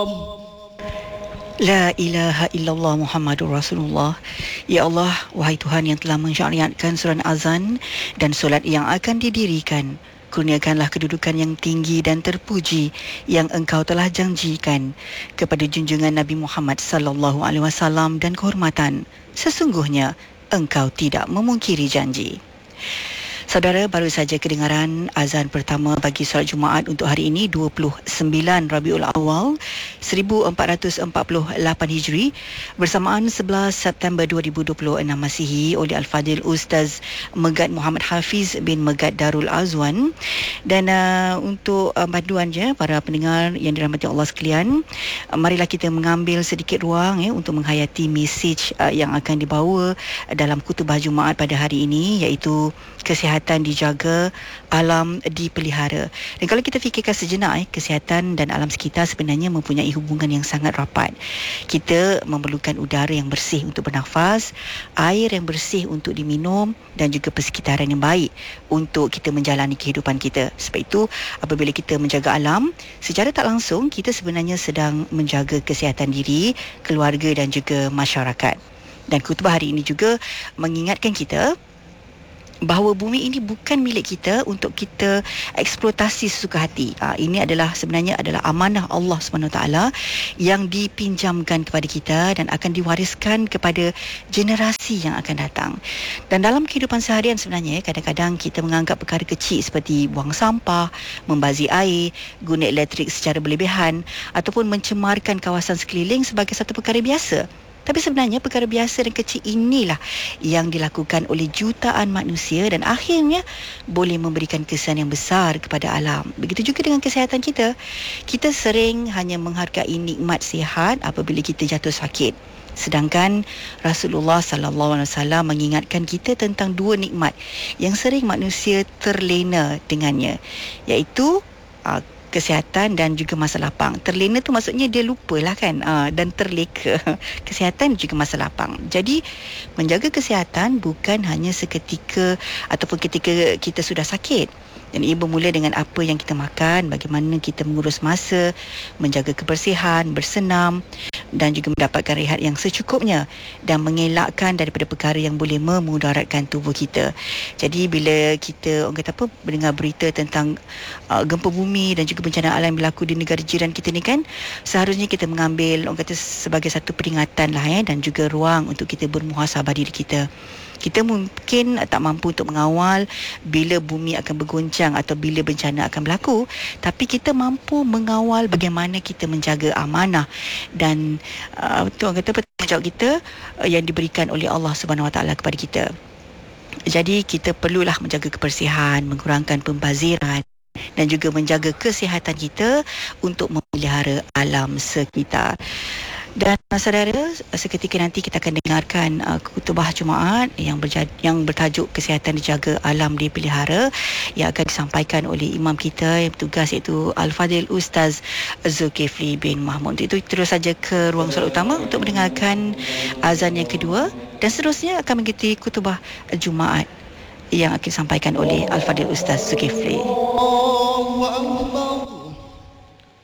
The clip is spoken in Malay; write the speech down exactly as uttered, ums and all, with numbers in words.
La ilaha illallah Muhammadur Rasulullah. Ya Allah, wahai Tuhan yang telah mensyariatkan solat azan dan solat yang akan didirikan, kurniakanlah kedudukan yang tinggi dan terpuji yang Engkau telah janjikan kepada junjungan Nabi Muhammad sallallahu alaihi wasallam dan kehormatan. Sesungguhnya Engkau tidak memungkiri janji. Saudara, baru saja kedengaran azan pertama bagi solat Jumaat untuk hari ini dua puluh sembilan Rabiul Awal seribu empat ratus empat puluh lapan Hijri bersamaan sebelas September dua ribu dua puluh enam Masihi oleh Al-Fadil Ustaz Megat Muhammad Hafiz bin Megat Darul Azwan. Dan uh, untuk uh, panduannya para pendengar yang dirahmati Allah sekalian, uh, marilah kita mengambil sedikit ruang eh, untuk menghayati mesej uh, yang akan dibawa dalam khutbah Jumaat pada hari ini, iaitu kesihatan dijaga, alam dipelihara. Dan kalau kita fikirkan sejenak, eh, kesihatan dan alam sekitar sebenarnya mempunyai hubungan yang sangat rapat. Kita memerlukan udara yang bersih untuk bernafas, air yang bersih untuk diminum dan juga persekitaran yang baik untuk kita menjalani kehidupan kita. Sebab itu, apabila kita menjaga alam, secara tak langsung kita sebenarnya sedang menjaga kesihatan diri, keluarga dan juga masyarakat. Dan khutbah hari ini juga mengingatkan kita bahawa bumi ini bukan milik kita untuk kita eksploitasi sesuka hati. Ha, ini adalah sebenarnya adalah amanah Allah subhanahu wa taala yang dipinjamkan kepada kita dan akan diwariskan kepada generasi yang akan datang. Dan dalam kehidupan seharian sebenarnya, kadang-kadang kita menganggap perkara kecil seperti buang sampah, membazir air, guna elektrik secara berlebihan ataupun mencemarkan kawasan sekeliling sebagai satu perkara biasa. Tapi sebenarnya perkara biasa dan kecil inilah yang dilakukan oleh jutaan manusia dan akhirnya boleh memberikan kesan yang besar kepada alam. Begitu juga dengan kesihatan kita. Kita sering hanya menghargai nikmat sihat apabila kita jatuh sakit. Sedangkan Rasulullah sallallahu alaihi wasallam mengingatkan kita tentang dua nikmat yang sering manusia terlena dengannya, iaitu uh, kesihatan dan juga masa lapang. Terlena tu maksudnya dia lupalah kan, uh, dan terleka. Kesihatan juga masa lapang. Jadi menjaga kesihatan bukan hanya seketika ataupun ketika kita sudah sakit. Dan ia bermula dengan apa yang kita makan, bagaimana kita mengurus masa, menjaga kebersihan, bersenam dan juga mendapatkan rehat yang secukupnya dan mengelakkan daripada perkara yang boleh memudaratkan tubuh kita. Jadi bila kita orang kata apa mendengar berita tentang uh, gempa bumi dan juga bencana alam yang berlaku di negara jiran kita ni kan, seharusnya kita mengambil orang kata sebagai satu peringatan lah eh, dan juga ruang untuk kita bermuhasabah diri kita. Kita mungkin tak mampu untuk mengawal bila bumi akan bergoncang atau bila bencana akan berlaku, tapi kita mampu mengawal bagaimana kita menjaga amanah dan uh, tu orang kata tanggungjawab kita uh, yang diberikan oleh Allah Subhanahu Wa Taala kepada kita. Jadi kita perlulah menjaga kebersihan, mengurangkan pembaziran dan juga menjaga kesihatan kita untuk memelihara alam sekitar. Dan saudara, seketika nanti kita akan dengarkan uh, khutbah Jumaat yang berjad, yang bertajuk kesihatan dijaga, alam dipelihara, yang akan disampaikan oleh imam kita yang bertugas, iaitu Al-Fadil Ustaz Zulkifli bin Mahmud. Itu terus saja ke ruang solat utama untuk mendengarkan azan yang kedua dan seterusnya akan mengikuti khutbah Jumaat yang akan disampaikan oleh Al-Fadil Ustaz Zulkifli.